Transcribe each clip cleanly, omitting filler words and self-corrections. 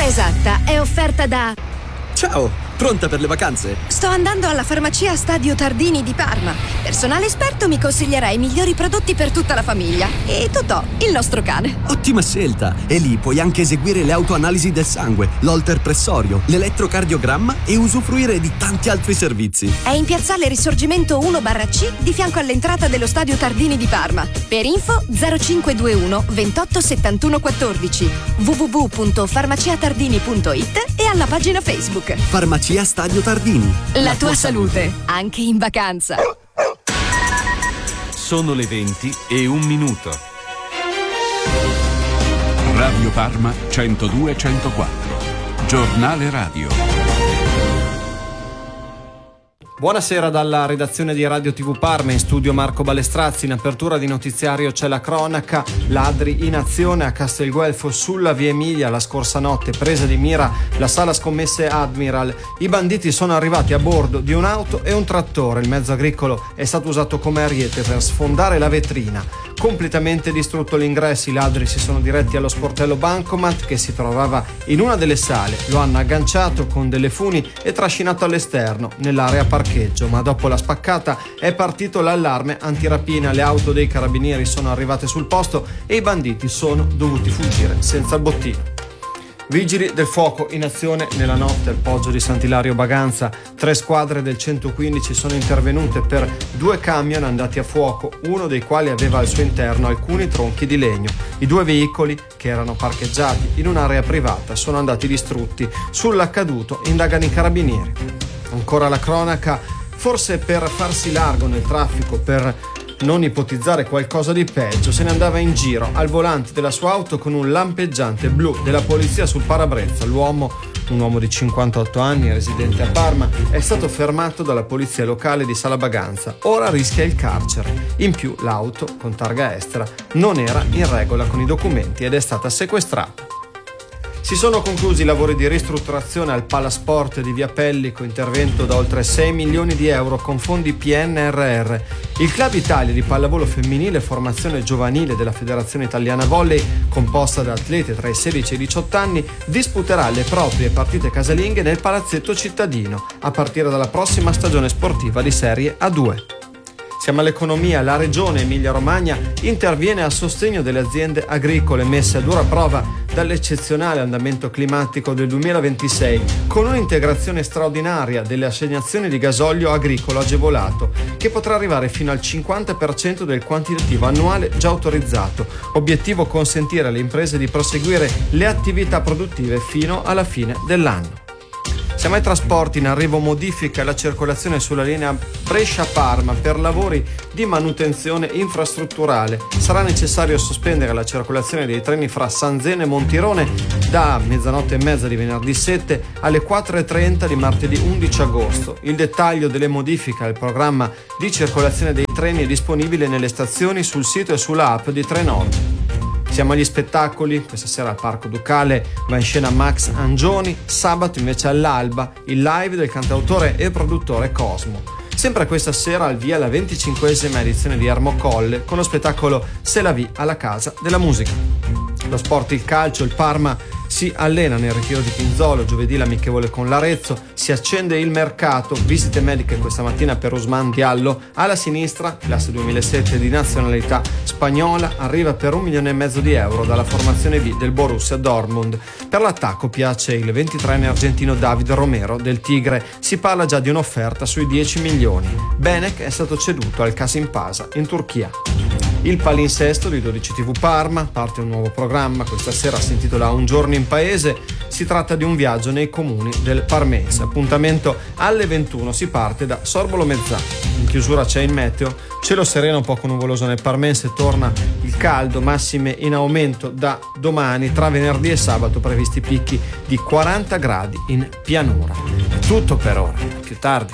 L'ora esatta è offerta da... Ciao, pronta per le vacanze? Sto andando alla farmacia Stadio Tardini di Parma. Personale esperto mi consiglierà i migliori prodotti per tutta la famiglia. E Totò, il nostro cane. Ottima scelta! E lì puoi anche eseguire le autoanalisi del sangue, l'holter pressorio, l'elettrocardiogramma e usufruire di tanti altri servizi. È in piazzale Risorgimento 1/C di fianco all'entrata dello Stadio Tardini di Parma. Per info 0521 28 71 14 www.farmaciatardini.it e alla pagina Facebook. Farmacia Stadio Tardini. La tua salute, anche in vacanza. Sono le 20:01. Radio Parma 102-104. Giornale radio. Buonasera dalla redazione di Radio TV Parma, in studio Marco Balestrazzi. In apertura di notiziario c'è la cronaca. Ladri in azione a Castelguelfo sulla via Emilia la scorsa notte, presa di mira la sala scommesse Admiral. I banditi sono arrivati a bordo di un'auto e un trattore. Il mezzo agricolo è stato usato come ariete per sfondare la vetrina. Completamente distrutto l'ingresso, i ladri si sono diretti allo sportello Bancomat che si trovava in una delle sale. Lo hanno agganciato con delle funi e trascinato all'esterno nell'area parcheggio, ma dopo la spaccata è partito l'allarme antirapina. Le auto dei carabinieri sono arrivate sul posto e i banditi sono dovuti fuggire senza il bottino. Vigili del fuoco in azione nella notte al Poggio di Sant'Ilario Baganza. 3 squadre del 115 sono intervenute per 2 camion andati a fuoco, uno dei quali aveva al suo interno alcuni tronchi di legno. I 2 veicoli, che erano parcheggiati in un'area privata, sono andati distrutti. Sull'accaduto indagano i carabinieri. Ancora la cronaca, forse per farsi largo nel traffico, per non ipotizzare qualcosa di peggio, se ne andava in giro al volante della sua auto con un lampeggiante blu della polizia sul parabrezza. L'uomo, un uomo di 58 anni, residente a Parma, è stato fermato dalla polizia locale di Sala Baganza. Ora rischia il carcere. In più l'auto, con targa estera, non era in regola con i documenti ed è stata sequestrata. Si sono conclusi i lavori di ristrutturazione al Palasport di Via Pellico, intervento da oltre 6 milioni di euro con fondi PNRR. Il Club Italia di pallavolo femminile, formazione giovanile della Federazione Italiana Volley, composta da atlete tra i 16 e i 18 anni, disputerà le proprie partite casalinghe nel Palazzetto Cittadino, a partire dalla prossima stagione sportiva di Serie A2. Siamo all'economia. La regione Emilia-Romagna interviene a sostegno delle aziende agricole messe a dura prova dall'eccezionale andamento climatico del 2026 con un'integrazione straordinaria delle assegnazioni di gasolio agricolo agevolato che potrà arrivare fino al 50% del quantitativo annuale già autorizzato. Obiettivo: consentire alle imprese di proseguire le attività produttive fino alla fine dell'anno. Siamo ai trasporti. In arrivo modifiche alla circolazione sulla linea Brescia-Parma per lavori di manutenzione infrastrutturale. Sarà necessario sospendere la circolazione dei treni fra San Zeno e Montirone da 00:30 di venerdì 7 alle 4:30 di martedì 11 agosto. Il dettaglio delle modifiche al programma di circolazione dei treni è disponibile nelle stazioni, sul sito e sulla app di Trenord. Siamo agli spettacoli. Questa sera al Parco Ducale va in scena Max Angioni. Sabato invece all'alba il live del cantautore e produttore Cosmo. Sempre questa sera al via la 25esima edizione di Ermo Colle con lo spettacolo C'est la vie alla Casa della Musica. Lo sport, il calcio, il Parma si allena nel ritiro di Pinzolo. Giovedì l'amichevole con l'Arezzo. Si accende il mercato. Visite mediche questa mattina per Ousmane Diallo. Alla sinistra, classe 2007 di nazionalità spagnola, arriva per 1,5 milioni di euro dalla formazione B del Borussia Dortmund. Per l'attacco piace il 23enne argentino David Romero del Tigre. Si parla già di un'offerta sui 10 milioni. Benek è stato ceduto al Kasimpasa in Turchia. Il palinsesto di 12 TV Parma, parte un nuovo programma, questa sera si intitola Un giorno in paese. Si tratta di un viaggio nei comuni del Parmense. Appuntamento alle 21, si parte da Sorbolo Mezzano. In chiusura c'è il meteo, cielo sereno poco nuvoloso nel Parmense, torna il caldo, massime in aumento da domani, tra venerdì e sabato previsti picchi di 40 gradi in pianura. È tutto per ora, più tardi.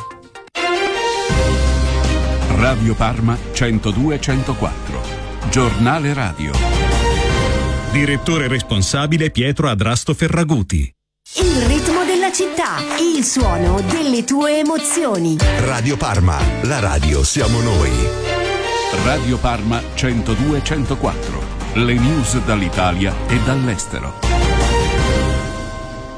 Radio Parma 102-104. Giornale radio. Direttore responsabile Pietro Adrasto Ferraguti. Il ritmo della città, il suono delle tue emozioni. Radio Parma, la radio siamo noi. Radio Parma 102-104. Le news dall'Italia e dall'estero.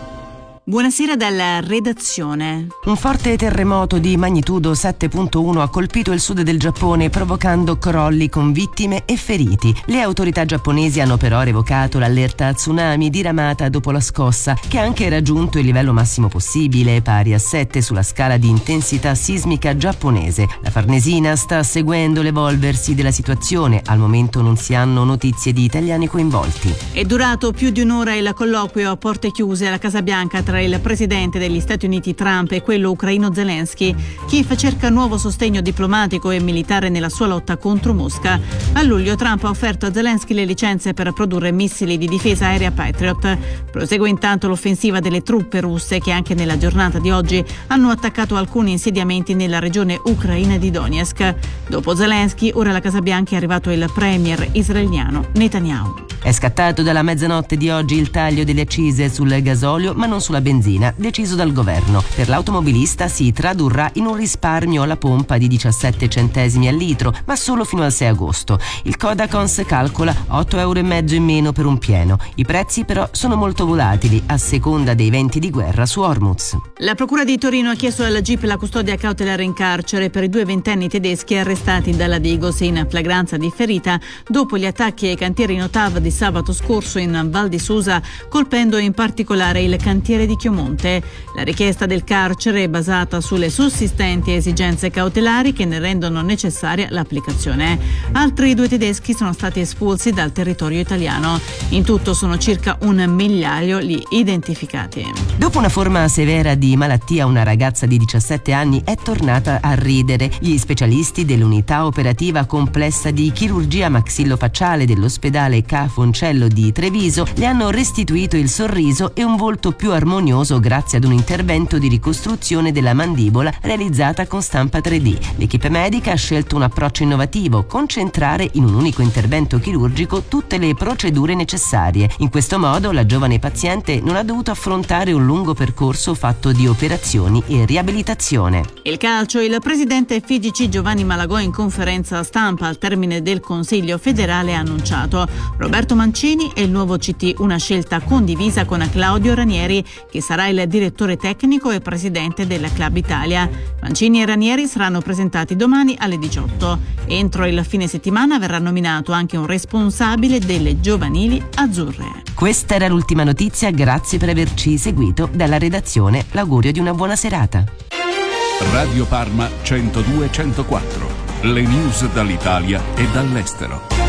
Buonasera dalla redazione. Un forte terremoto di magnitudo 7.1 ha colpito il sud del Giappone, provocando crolli con vittime e feriti. Le autorità giapponesi hanno però revocato l'allerta tsunami diramata dopo la scossa, che ha anche raggiunto il livello massimo possibile, pari a 7 sulla scala di intensità sismica giapponese. La Farnesina sta seguendo l'evolversi della situazione. Al momento non si hanno notizie di italiani coinvolti. È durato più di un'ora il colloquio a porte chiuse alla Casa Bianca tra il presidente degli Stati Uniti Trump e quello ucraino Zelensky. Kiev cerca nuovo sostegno diplomatico e militare nella sua lotta contro Mosca. A luglio Trump ha offerto a Zelensky le licenze per produrre missili di difesa aerea Patriot. Prosegue intanto l'offensiva delle truppe russe, che anche nella giornata di oggi hanno attaccato alcuni insediamenti nella regione ucraina di Donetsk. Dopo Zelensky, ora alla Casa Bianca è arrivato il premier israeliano Netanyahu. È scattato dalla mezzanotte di oggi il taglio delle accise sul gasolio, ma non sulla benzina, deciso dal governo. Per l'automobilista si tradurrà in un risparmio alla pompa di 17 centesimi al litro, ma solo fino al 6 agosto. Il Codacons calcola 8,5 euro in meno per un pieno. I prezzi però sono molto volatili, a seconda dei venti di guerra su Hormuz. La procura di Torino ha chiesto al GIP la custodia cautelare in carcere per i 2 ventenni tedeschi arrestati dalla Digos in flagranza differita dopo gli attacchi ai cantieri Notav di sabato scorso in Val di Susa, colpendo in particolare il cantiere di Chiomonte. La richiesta del carcere è basata sulle sussistenti esigenze cautelari che ne rendono necessaria l'applicazione. Altri 2 tedeschi sono stati espulsi dal territorio italiano. In tutto sono circa 1 migliaio gli identificati. Dopo una forma severa di malattia, una ragazza di 17 anni è tornata a ridere. Gli specialisti dell'unità operativa complessa di chirurgia maxillofacciale dell'ospedale Ca' Foncello di Treviso le hanno restituito il sorriso e un volto più armonioso grazie ad un intervento di ricostruzione della mandibola realizzata con stampa 3D. L'equipe medica ha scelto un approccio innovativo: concentrare in un unico intervento chirurgico tutte le procedure necessarie. In questo modo la giovane paziente non ha dovuto affrontare un lungo percorso fatto di operazioni e riabilitazione. Il calcio, il presidente FIGC Giovanni Malagò in conferenza stampa al termine del Consiglio federale ha annunciato: Roberto Mancini è il nuovo CT, una scelta condivisa con Claudio Ranieri, che sarà il direttore tecnico e presidente del Club Italia. Mancini e Ranieri saranno presentati domani alle 18. Entro il fine settimana verrà nominato anche un responsabile delle giovanili azzurre. Questa era l'ultima notizia, grazie per averci seguito. Dalla redazione l'augurio di una buona serata. Radio Parma 102-104, le news dall'Italia e dall'estero.